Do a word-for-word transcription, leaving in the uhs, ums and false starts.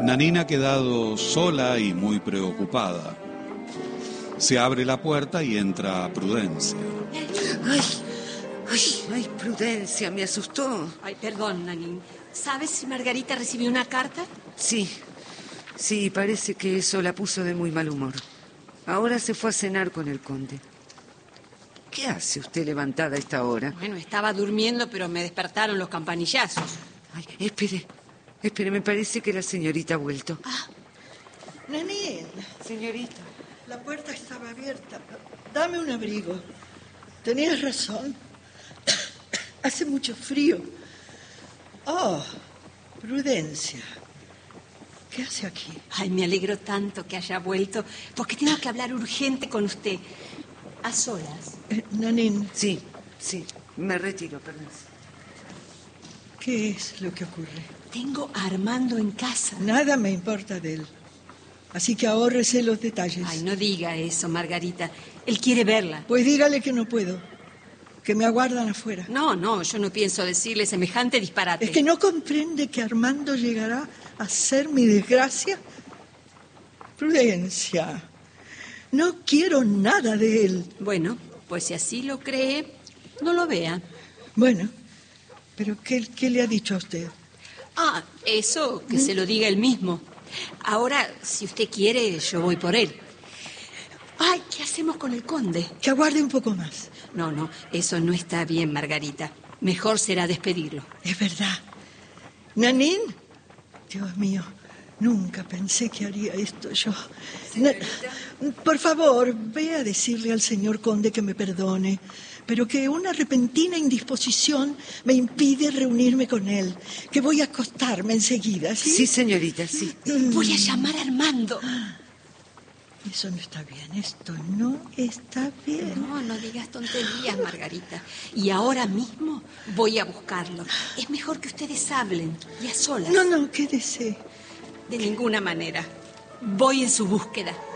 Nanine ha quedado sola y muy preocupada. Se abre la puerta y entra Prudencia. Ay, ay, ay, Prudencia, me asustó. Ay, perdón, Nanine. ¿Sabes si Margarita recibió una carta? Sí, sí, parece que eso la puso de muy mal humor. Ahora se fue a cenar con el conde. ¿Qué hace usted levantada a esta hora? Bueno, estaba durmiendo, pero me despertaron los campanillazos. Ay, espere, espere, me parece que la señorita ha vuelto. Ah, Nanine, señorita. La puerta estaba abierta. Dame un abrigo. Tenías razón. Hace mucho frío. Oh, Prudencia. ¿Qué hace aquí? Ay, me alegro tanto que haya vuelto, porque tengo que hablar urgente con usted. A solas. Eh, Nanine. Sí, sí, me retiro, perdón. ¿Qué es lo que ocurre? Tengo a Armando en casa. Nada me importa de él. Así que ahórrese los detalles. Ay, no diga eso, Margarita. Él quiere verla. Pues dígale que no puedo. Que me aguardan afuera. No, no, yo no pienso decirle semejante disparate. ¿Es que no comprende que Armando llegará a ser mi desgracia? Prudencia. No quiero nada de él. Bueno, pues si así lo cree, no lo vea. Bueno, pero ¿qué, qué le ha dicho a usted? Ah, eso, que ¿Mm? se lo diga él mismo. Ahora, si usted quiere, yo voy por él. Ay, ¿qué hacemos con el conde? Que aguarde un poco más. No, no, eso no está bien, Margarita. Mejor será despedirlo. Es verdad. Nanine, Dios mío, nunca pensé que haría esto yo. Na- Por favor, ve a decirle al señor conde que me perdone, pero que una repentina indisposición me impide reunirme con él, que voy a acostarme enseguida, ¿sí? Sí, señorita, sí. Voy a llamar a Armando. Eso no está bien, esto no está bien. No, no digas tonterías, Margarita. Y ahora mismo voy a buscarlo. Es mejor que ustedes hablen, y a solas. No, no, quédese. De ninguna manera. Voy en su búsqueda.